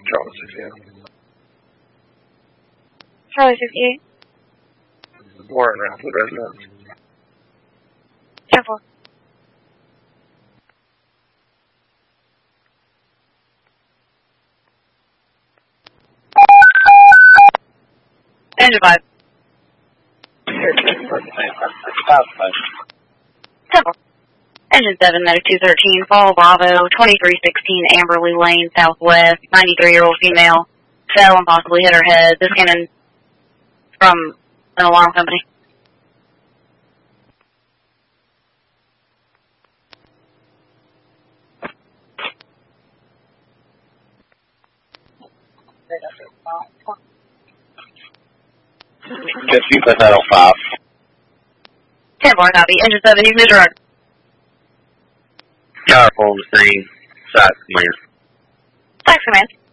Charlie 68. Charlie 68. Warren Raffle residence. 10-4. Engine 5. 10-4. Engine 7, medic 213, Fall Bravo, 2316 Amberley Lane, Southwest, 93-year-old female, fell and possibly hit her head. This came in from an alarm company. Just you put that on 5. 10-4, copy. Engine 7, you can disregard. Powerful on the scene. Site command. Site command.